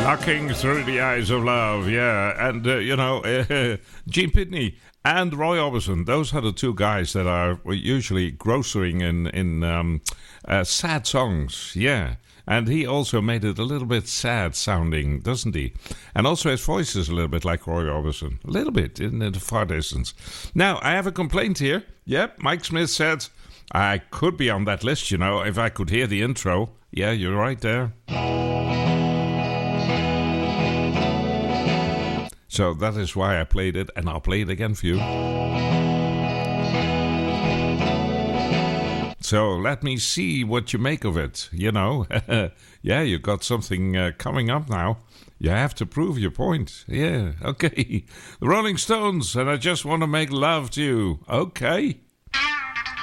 Looking through the eyes of love, yeah. And, Gene Pitney and Roy Orbison, those are the two guys that are usually grossering in sad songs, yeah. And he also made it a little bit sad sounding, doesn't he? And also his voice is a little bit like Roy Orbison. A little bit in the far distance. Now, I have a complaint here. Yep, Mike Smith said I could be on that list, if I could hear the intro. Yeah, you're right there. So that is why I played it, and I'll play it again for you. So let me see what you make of it, Yeah, you got something coming up now. You have to prove your point. Yeah, okay. The Rolling Stones, and I just want to make love to you. Okay.